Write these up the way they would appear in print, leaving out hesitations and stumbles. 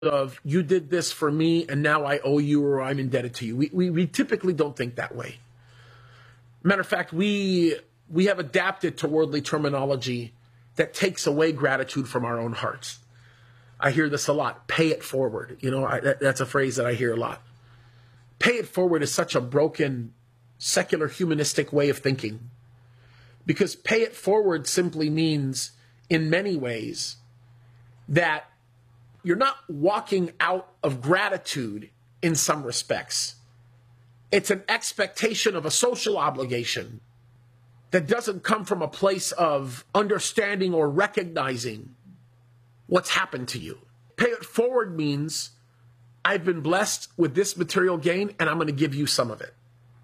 of you did this for me and now I owe you or I'm indebted to you. We typically don't think that way. Matter of fact, we have adapted to worldly terminology that takes away gratitude from our own hearts. I hear this a lot. Pay it forward. That's a phrase that I hear a lot. Pay it forward is such a broken, secular, humanistic way of thinking. Because pay it forward simply means, in many ways, that you're not walking out of gratitude in some respects. It's an expectation of a social obligation that doesn't come from a place of understanding or recognizing what's happened to you. Pay it forward means I've been blessed with this material gain and I'm going to give you some of it.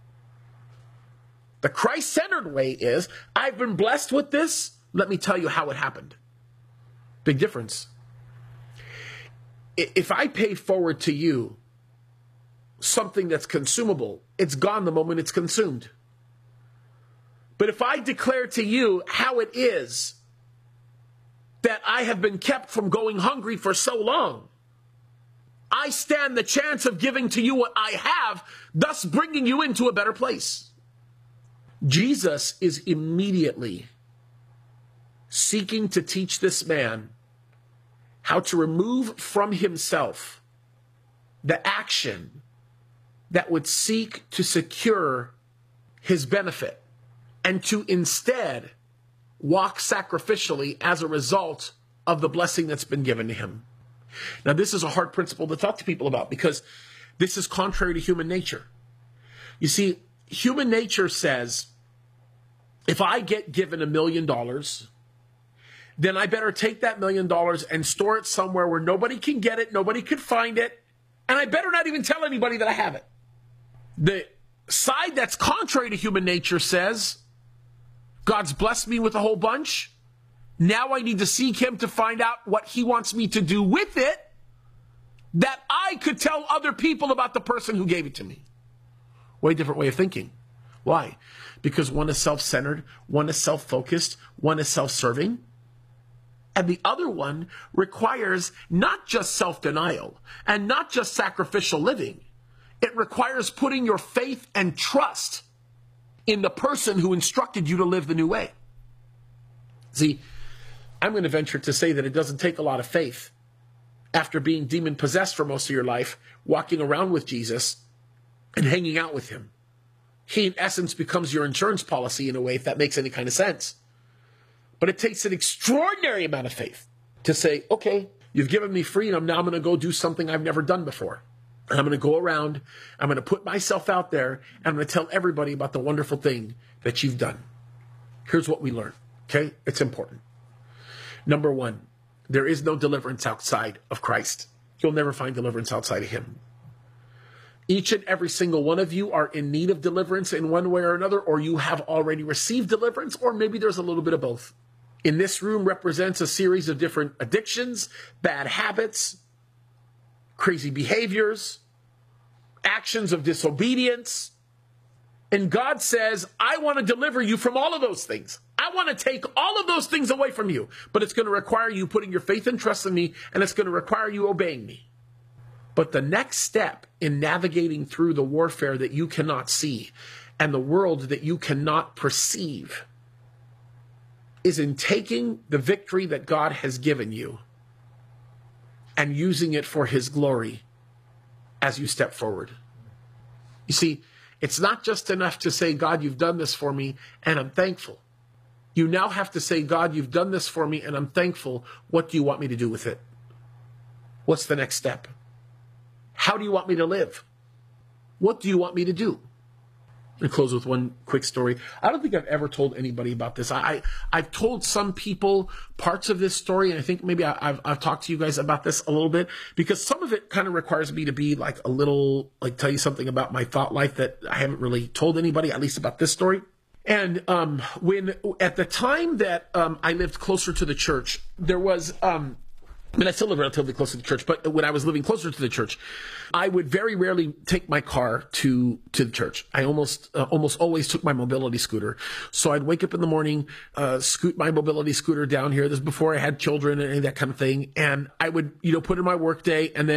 The Christ-centered way is I've been blessed with this. Let me tell you how it happened. Big difference. If I pay forward to you something that's consumable, it's gone the moment it's consumed. But if I declare to you how it is that I have been kept from going hungry for so long, I stand the chance of giving to you what I have, thus bringing you into a better place. Jesus is immediately seeking to teach this man how to remove from himself the action that would seek to secure his benefit and to instead walk sacrificially as a result of the blessing that's been given to him. Now, this is a hard principle to talk to people about because this is contrary to human nature. You see, human nature says, if I get given $1 million, then I better take that $1 million and store it somewhere where nobody can get it, nobody can find it, and I better not even tell anybody that I have it. The side that's contrary to human nature says, God's blessed me with a whole bunch. Now I need to seek him to find out what he wants me to do with it, that I could tell other people about the person who gave it to me. Way different way of thinking. Why? Because one is self-centered, one is self-focused, one is self-serving, and the other one requires not just self-denial and not just sacrificial living. It requires putting your faith and trust in the person who instructed you to live the new way. See, I'm going to venture to say that it doesn't take a lot of faith after being demon-possessed for most of your life, walking around with Jesus and hanging out with him. He, in essence, becomes your insurance policy in a way, if that makes any kind of sense. But it takes an extraordinary amount of faith to say, okay, you've given me freedom, now I'm going to go do something I've never done before. And I'm going to go around, I'm going to put myself out there, and I'm going to tell everybody about the wonderful thing that you've done. Here's what we learn, okay? It's important. Number one, there is no deliverance outside of Christ. You'll never find deliverance outside of him. Each and every single one of you are in need of deliverance in one way or another, or you have already received deliverance, or maybe there's a little bit of both. In this room represents a series of different addictions, bad habits, crazy behaviors, actions of disobedience. And God says, I want to deliver you from all of those things. I want to take all of those things away from you. But it's going to require you putting your faith and trust in me, and it's going to require you obeying me. But the next step in navigating through the warfare that you cannot see and the world that you cannot perceive is in taking the victory that God has given you and using it for his glory as you step forward. You see, it's not just enough to say, God, you've done this for me, and I'm thankful. You now have to say, God, you've done this for me, and I'm thankful. What do you want me to do with it? What's the next step? How do you want me to live? What do you want me to do? And close with one quick story. I don't think I've ever told anybody about this. I've told some people parts of this story, and I think maybe I've talked to you guys about this a little bit, because some of it kind of requires me to be like a little, like tell you something about my thought life that I haven't really told anybody, at least about this story. And when at the time that I lived closer to the church, there was I mean, I still live relatively close to the church, but when I was living closer to the church, I would very rarely take my car to the church. I almost always took my mobility scooter. So I'd wake up in the morning, scoot my mobility scooter down here. This is before I had children and any of that kind of thing. And I would, put in my work day and then